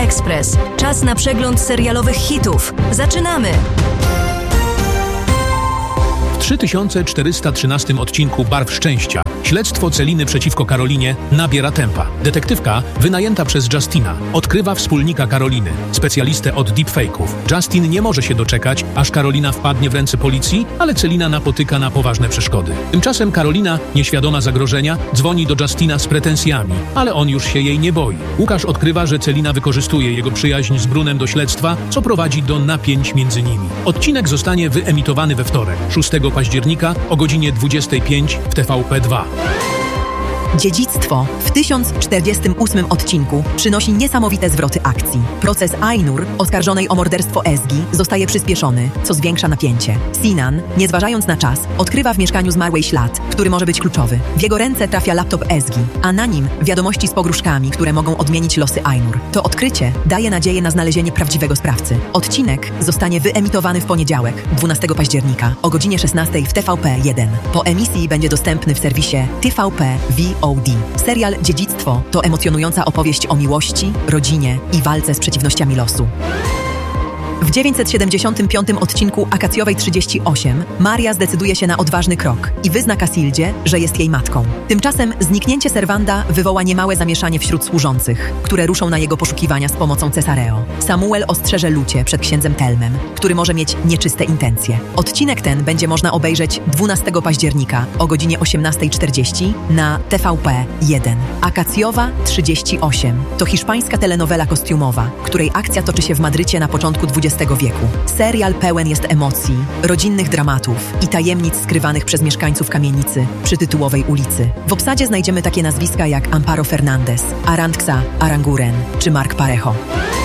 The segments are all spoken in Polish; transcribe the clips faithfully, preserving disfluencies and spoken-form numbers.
Express. Czas na przegląd serialowych hitów. Zaczynamy! W trzy tysiące czterysta trzynastym odcinku Barw Szczęścia śledztwo Celiny przeciwko Karolinie nabiera tempa. Detektywka, wynajęta przez Justina, odkrywa wspólnika Karoliny, specjalistę od deepfake'ów. Justin nie może się doczekać, aż Karolina wpadnie w ręce policji, ale Celina napotyka na poważne przeszkody. Tymczasem Karolina, nieświadoma zagrożenia, dzwoni do Justina z pretensjami, ale on już się jej nie boi. Łukasz odkrywa, że Celina wykorzystuje jego przyjaźń z Brunem do śledztwa, co prowadzi do napięć między nimi. Odcinek zostanie wyemitowany we wtorek, szóstego października o godzinie dwudziestej piątej w T V P dwa. Dziedzictwo w tysiąc czterdziestym ósmym odcinku przynosi niesamowite zwroty akcji. Proces Ainur, oskarżonej o morderstwo Ezgi, zostaje przyspieszony, co zwiększa napięcie. Sinan, nie zważając na czas, odkrywa w mieszkaniu zmarłej ślad, który może być kluczowy. W jego ręce trafia laptop Ezgi, a na nim wiadomości z pogróżkami, które mogą odmienić losy Ainur. To odkrycie daje nadzieję na znalezienie prawdziwego sprawcy. Odcinek zostanie wyemitowany w poniedziałek, dwunastego października, o godzinie szesnastej w T V P jeden. Po emisji będzie dostępny w serwisie T V P V O D. Serial Dziedzictwo to emocjonująca opowieść o miłości, rodzinie i walce z przeciwnościami losu. W dziewięćset siedemdziesiątym piątym odcinku Akacjowej trzydzieści osiem Maria zdecyduje się na odważny krok i wyzna Casildzie, że jest jej matką. Tymczasem zniknięcie Serwanda wywoła niemałe zamieszanie wśród służących, które ruszą na jego poszukiwania z pomocą Cesareo. Samuel ostrzeże Lucie przed księdzem Telmem, który może mieć nieczyste intencje. Odcinek ten będzie można obejrzeć dwunastego października o godzinie osiemnastej czterdzieści na T V P jeden. Akacjowa trzydzieści osiem to hiszpańska telenowela kostiumowa, której akcja toczy się w Madrycie na początku dwudziestego wieku. Serial pełen jest emocji, rodzinnych dramatów i tajemnic skrywanych przez mieszkańców kamienicy przy tytułowej ulicy. W obsadzie znajdziemy takie nazwiska jak Amparo Fernandez, Arantxa Aranguren czy Mark Parejo.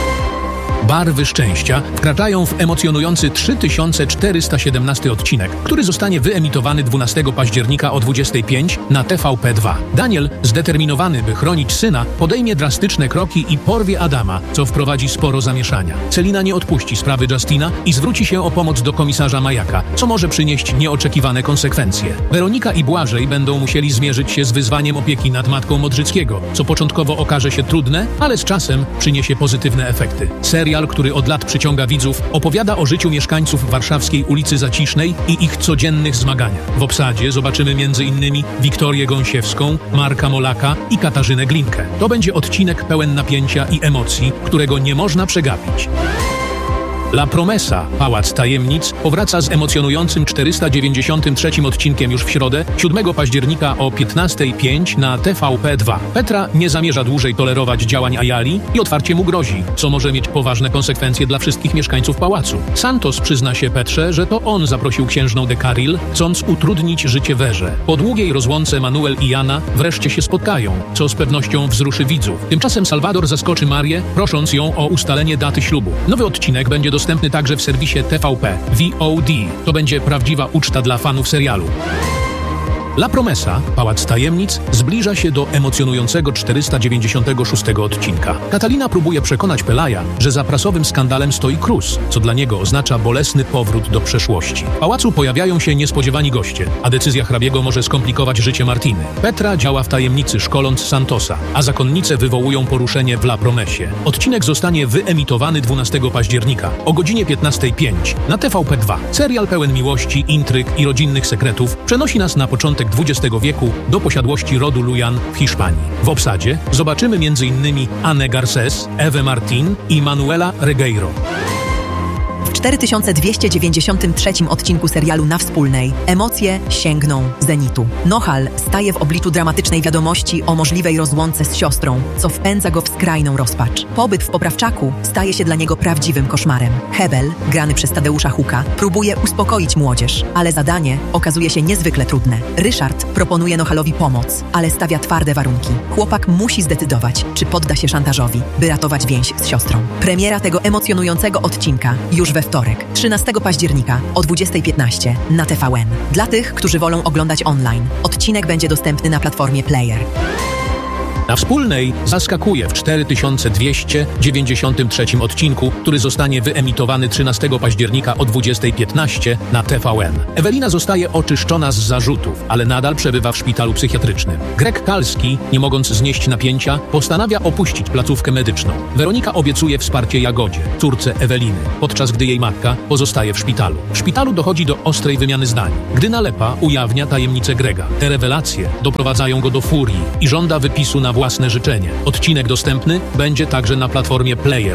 Barwy Szczęścia wkraczają w emocjonujący trzy tysiące czterysta siedemnasty odcinek, który zostanie wyemitowany dwunastego października o dwudziestej piątej na T V P dwa. Daniel, zdeterminowany, by chronić syna, podejmie drastyczne kroki i porwie Adama, co wprowadzi sporo zamieszania. Celina nie odpuści sprawy Justina i zwróci się o pomoc do komisarza Majaka, co może przynieść nieoczekiwane konsekwencje. Weronika i Błażej będą musieli zmierzyć się z wyzwaniem opieki nad matką Modrzyckiego, co początkowo okaże się trudne, ale z czasem przyniesie pozytywne efekty. Serial, który od lat przyciąga widzów, opowiada o życiu mieszkańców warszawskiej ulicy Zacisznej i ich codziennych zmaganiach. W obsadzie zobaczymy między innymi Wiktorię Gąsiewską, Marka Molaka i Katarzynę Glinkę. To będzie odcinek pełen napięcia i emocji, którego nie można przegapić. La Promesa, Pałac Tajemnic, powraca z emocjonującym czterysta dziewięćdziesiątym trzecim odcinkiem już w środę, siódmego października o piętnastej piątej na T V P dwa. Petra nie zamierza dłużej tolerować działań Ayali i otwarcie mu grozi, co może mieć poważne konsekwencje dla wszystkich mieszkańców pałacu. Santos przyzna się Petrze, że to on zaprosił księżną de Carril, chcąc utrudnić życie Werze. Po długiej rozłące Manuel i Jana wreszcie się spotkają, co z pewnością wzruszy widzów. Tymczasem Salwador zaskoczy Marię, prosząc ją o ustalenie daty ślubu. Nowy odcinek będzie do dostępny także w serwisie T V P V O D. To będzie prawdziwa uczta dla fanów serialu. La Promesa, Pałac Tajemnic, zbliża się do emocjonującego czterysta dziewięćdziesiątego szóstego odcinka. Katalina próbuje przekonać Pelaja, że za prasowym skandalem stoi Cruz, co dla niego oznacza bolesny powrót do przeszłości. W pałacu pojawiają się niespodziewani goście, a decyzja hrabiego może skomplikować życie Martiny. Petra działa w tajemnicy, szkoląc Santosa, a zakonnice wywołują poruszenie w La Promesie. Odcinek zostanie wyemitowany dwunastego października o godzinie piętnastej piątej na T V P dwa. Serial pełen miłości, intryg i rodzinnych sekretów przenosi nas na początek dwudziestego wieku do posiadłości rodu Lujan w Hiszpanii. W obsadzie zobaczymy między innymi Annę Garces, Ewę Martin i Manuela Regueiro. W cztery tysiące dwieście dziewięćdziesiątym trzecim odcinku serialu Na Wspólnej emocje sięgną zenitu. Nohal staje w obliczu dramatycznej wiadomości o możliwej rozłące z siostrą, co wpędza go w skrajną rozpacz. Pobyt w poprawczaku staje się dla niego prawdziwym koszmarem. Hebel, grany przez Tadeusza Huka, próbuje uspokoić młodzież, ale zadanie okazuje się niezwykle trudne. Ryszard proponuje Nohalowi pomoc, ale stawia twarde warunki. Chłopak musi zdecydować, czy podda się szantażowi, by ratować więź z siostrą. Premiera tego emocjonującego odcinka już we wtorek, trzynastego października o dwudziestej piętnaście na T V N. Dla tych, którzy wolą oglądać online, odcinek będzie dostępny na platformie Player. Na Wspólnej zaskakuje w cztery tysiące dwieście dziewięćdziesiątym trzecim odcinku, który zostanie wyemitowany trzynastego października o dwudziestej piętnaście na T V N. Ewelina zostaje oczyszczona z zarzutów, ale nadal przebywa w szpitalu psychiatrycznym. Greg Kalski, nie mogąc znieść napięcia, postanawia opuścić placówkę medyczną. Weronika obiecuje wsparcie Jagodzie, córce Eweliny, podczas gdy jej matka pozostaje w szpitalu. W szpitalu dochodzi do ostrej wymiany zdań, gdy Nalepa ujawnia tajemnicę Grega. Te rewelacje doprowadzają go do furii i żąda wypisu na własne życzenie. Odcinek dostępny będzie także na platformie Player.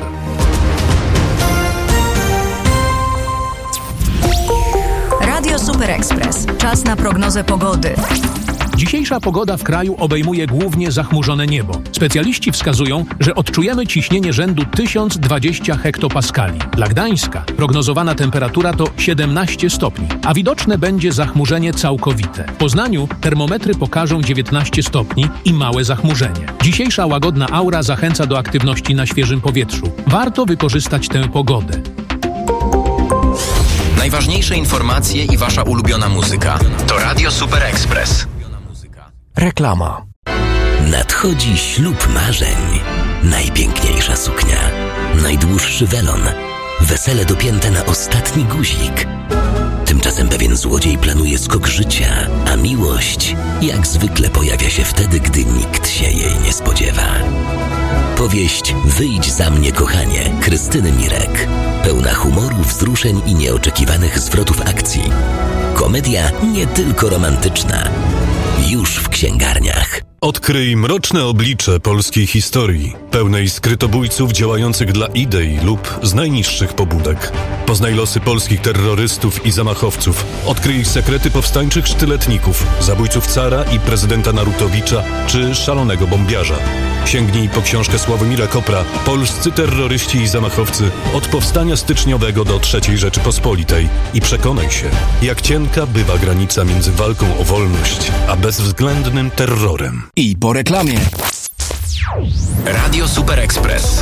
Radio Super Express. Czas na prognozę pogody. Dzisiejsza pogoda w kraju obejmuje głównie zachmurzone niebo. Specjaliści wskazują, że odczujemy ciśnienie rzędu tysiąc dwadzieścia hektopaskali. Dla Gdańska prognozowana temperatura to siedemnaście stopni, a widoczne będzie zachmurzenie całkowite. W Poznaniu termometry pokażą dziewiętnaście stopni i małe zachmurzenie. Dzisiejsza łagodna aura zachęca do aktywności na świeżym powietrzu. Warto wykorzystać tę pogodę. Najważniejsze informacje i wasza ulubiona muzyka to Radio Super Express. Reklama. Nadchodzi ślub marzeń. Najpiękniejsza suknia. Najdłuższy welon. Wesele dopięte na ostatni guzik. Tymczasem pewien złodziej planuje skok życia, a miłość jak zwykle pojawia się wtedy, gdy nikt się jej nie spodziewa. Powieść Wyjdź za mnie, kochanie, Krystyny Mirek. Pełna humoru, wzruszeń i nieoczekiwanych zwrotów akcji. Komedia nie tylko romantyczna. Już w księgarniach. Odkryj mroczne oblicze polskiej historii, pełnej skrytobójców działających dla idei lub z najniższych pobudek. Poznaj losy polskich terrorystów i zamachowców. Odkryj ich sekrety powstańczych sztyletników, zabójców cara i prezydenta Narutowicza czy szalonego bombiarza. Sięgnij po książkę Sławomira Kopra Polscy terroryści i zamachowcy od powstania styczniowego do trzeciej Rzeczypospolitej i przekonaj się, jak cienka bywa granica między walką o wolność a bezwzględnym terrorem. I po reklamie. Radio Super Express.